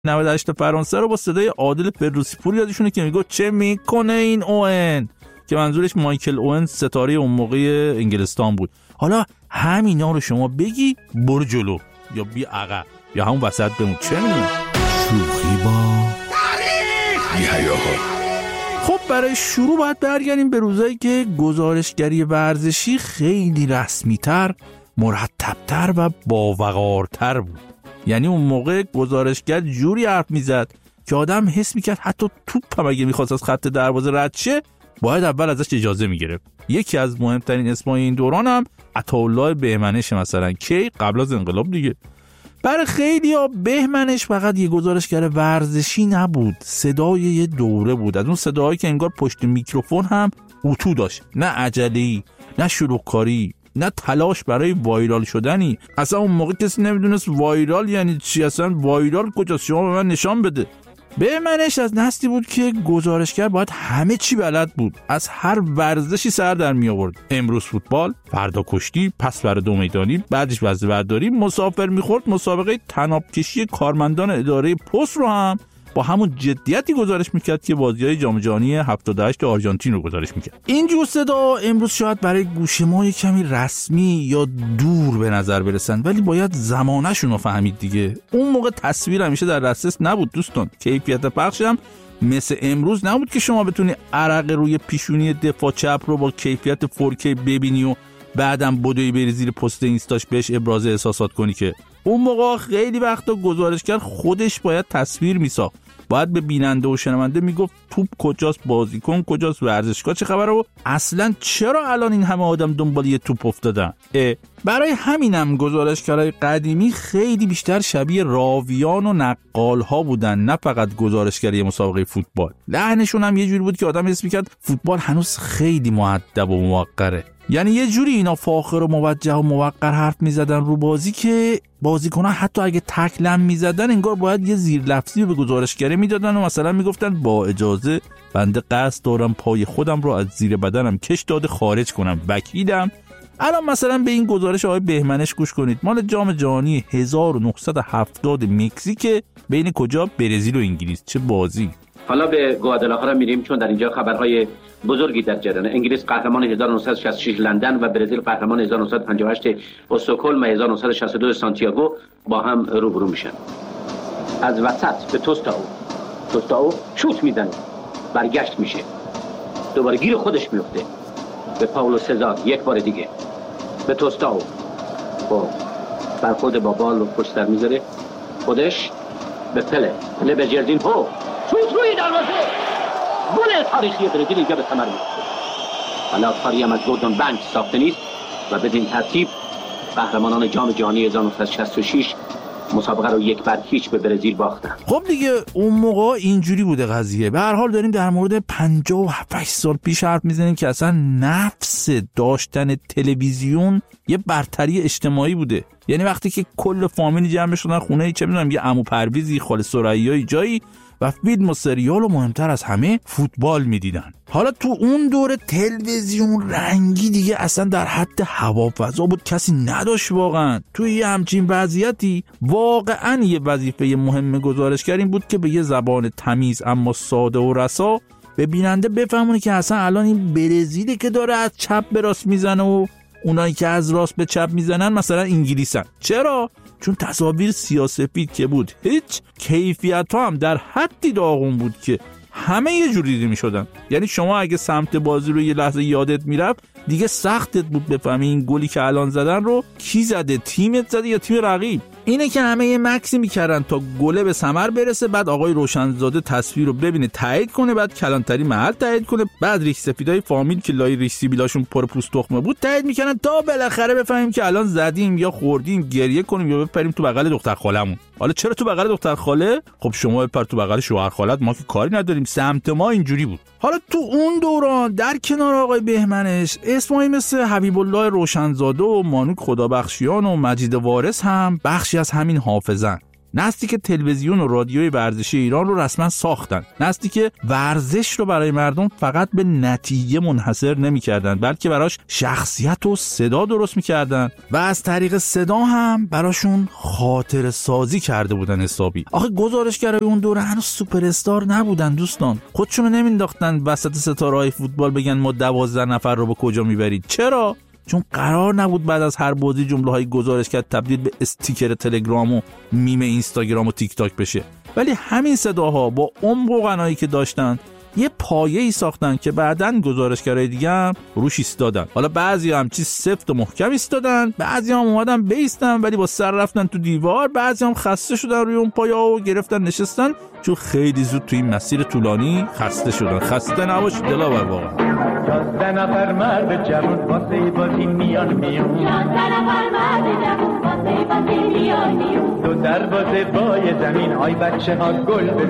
98 فرانسه رو با صدای عادل فردوسی‌پور یادشونه که میگه چه میکنه این اوئن، که منظورش مایکل اوئن ستاره اون موقع انگلستان بود. حالا همینا رو شما بگی برو جلو یا بی عقب یا همون وسط بمون، چه میدونم. شوخی با بی‌حیاها. خب برای شروع باید برگردیم به روزایی که گزارشگری ورزشی خیلی رسمی‌تر، مرتب‌تر و باوقارتر بود. یعنی اون موقع گزارشگر جوری حرف میزد که آدم حس میکرد حتی توپ هم اگه میخواست از خط دروازه رد شه باید اول ازش اجازه میگرفت. یکی از مهمترین اسمای این دوران هم عطاالله بهمنش مثلا، کی قبل از انقلاب دیگه. برای خیلی‌ها بهمنش فقط یه گزارشگر ورزشی نبود، صدای یه دوره بود، از اون صداهایی که انگار پشت میکروفون هم اتو داشت، نه عجله‌ای، نه شلوغکاری، نه تلاش برای وایرال شدنی. اصلا اون موقع کسی نمیدونست وایرال یعنی چی، اصلا وایرال کجاست، شما به من نشان بده. بهمنش از نسلی بود که گزارشگر باید همه چی بلد بود، از هر ورزشی سر در می آورد. امروز فوتبال، فردا کشتی، پس فردا دو میدانی، بعدش وزنه برداری، مسافر میخورد مسابقه طناب کشی کارمندان اداره پست رو هم با همون جدیتی گزارش میکرد که بازی‌های جام جهانی 78 آرژانتین رو گزارش میکرد. این جور صدا امروز شاید برای گوش ما یک کمی رسمی یا دور به نظر برسن، ولی باید زمانه‌شون رو فهمید دیگه. اون موقع تصویر همیشه در دسترس نبود دوستان، کیفیت پخش هم مثل امروز نبود که شما بتونی عرق روی پیشونی دفاع چپ رو با کیفیت 4K ببینی و بعدم بدوی بری زیر پست اینستاش بهش ابراز احساسات کنی. که اون موقع خیلی وقتا گزارشگر خودش باید تصویر میساخت، باید به بیننده و شنونده میگفت توپ کجاست، بازیکن کجاست، ورزشگاه چه خبره و اصلا چرا الان این همه آدم دنبال یه توپ افتادن. برای همینم گزارشگرای قدیمی خیلی بیشتر شبیه راویان و نقال ها بودن، نه فقط گزارشگری مسابقه فوتبال. لحنشون هم یه جوری بود که آدم حس می‌کرد فوتبال هنوز خیلی مؤدب و موقره. یعنی یه جوری اینا فاخر و موجه و موقر حرف میزدن رو بازی که بازیکنان حتی اگه تکلم میزدن انگار باید یه زیر لفظی به گزارشگری میدادن و مثلا میگفتن با اجازه بنده قصد دارم پای خودم رو از زیر بدنم کش داده خارج کنم، وکیلم. الان مثلا به این گزارش آقای بهمنش گوش کنید، مال جام جهانی 1970 مکزیک، بین کجا؟ برزیل و انگلیس. چه بازی! حالا به گوادالاخارا میریم چون در اینجا خبرهای بزرگی در جریانه. انگلیس قهرمان 1966 لندن و برزیل قهرمان 1958 استکهلم و 1962 سانتیاگو با هم روبرو میشن. از وسط به توستاو شوت میزنه، برگشت میشه، دوباره گیر خودش میفته به پاولو سزار، یک بار دیگه به توستاو، با برخورد با بال رو پشت سر میذاره، خودش به پله به جردین هو، شوت روی دروازه، گل تاریخی برزیل اینجا به ثمر میرسه. حالا کاری هم از گوردون بنک ساخته نیست و بدین ترتیب قهرمانان جام جهانی 1966 مسابقه رو 1-0 به برزیل باختن. خب دیگه اون موقع اینجوری بوده قضیه. به هر حال داریم در مورد 57 سال پیش حرف میزنیم که اصلا نفس داشتن تلویزیون یه برتری اجتماعی بوده. یعنی وقتی که کل فامیل جمع شدن خونه، چه میدونم، یه عمو پرویزی، خاله سراییای جایی و فیلم و سریال و مهمتر از همه فوتبال میدیدن. حالا تو اون دوره تلویزیون رنگی دیگه اصلا در حد هوافضا بود، کسی نداشت واقعا. توی یه همچین وضعیتی واقعا یه وظیفه مهم گزارشگر این بود که به یه زبان تمیز اما ساده و رسا به بیننده بفهمونه که اصلا الان این برزیلی که داره از چپ به راست میزنه و اونایی که از راست به چپ میزنن مثلا انگلیسن. چرا؟ چون تصاویر سیاه‌سفید که بود، هیچ کیفیت ها هم در حدی داغون بود که همه یه جوری دیده میشدن. یعنی شما اگه سمت بازی رو یه لحظه یادت میرفت دیگه سختت بود بفهمی این گلی که الان زدن رو کی زده، تیمت زده یا تیم رقیب. اینه که همه یه مکسی میکردن تا گله به ثمر برسه، بعد آقای روشنزاده تصویر رو ببینه تایید کنه، بعد کلانتری محل تایید کنه، بعد ریش سفیدای فامیل که لای ریش سیبیلاشون پر پوست تخمه بود تایید میکنن تا بالاخره بفهمیم که الان زدیم یا خوردیم، گریه کنیم یا بپریم تو بغل دختر خالمون. حالا چرا تو بغل دختر خاله؟ خب شما بپر تو بغل شوهر خالت، ما که کاری نداریم، سمت ما اینجوری بود. حالا تو اون دوران در کنار آقای بهمنش اسمایی مثل حبیب الله روشنزاده و مانوک خدابخشیان و مجید وارث هم بخشی از همین حافظن. نسلی که تلویزیون و رادیوی ورزشی ایران رو رسما ساختن، نسلی که ورزش رو برای مردم فقط به نتیجه منحصر نمی‌کردن، بلکه براش شخصیت و صدا درست می‌کردن و از طریق صدا هم براشون خاطره سازی کرده بودن حسابی. آخه گزارشگرای اون دوره هنوز سوپر استار نبودن دوستان، خودشونو نمینداختن وسط ستاره‌های فوتبال بگن ما 12 نفر رو به کجا میبرید. چرا؟ چون قرار نبود بعد از هر بازی جمله‌های گزارشگر تبدیل به استیکر تلگرام و میم اینستاگرام و تیک تاک بشه. ولی همین صداها با عمق و غنایی که داشتن یه پایه‌ای ساختن که بعداً گزارشگرای دیگه هم روش ایستادن. حالا بعضی هم چیز سفت و محکم ایستادن، بعضی هم اومدن بیستن ولی با سر رفتن تو دیوار، بعضی هم خسته شدن روی اون پایه و گرفتن نشستن، چون خیلی زود تو این مسیر طولانی خسته شدن. خسته نباشید دلاور واقعا. 11 نفر مرد جوان واسه بازی میان میون، 11 نفر مرد جوان واسه بازی میان میون، دو دروازه بای زمین آی بچه ها گل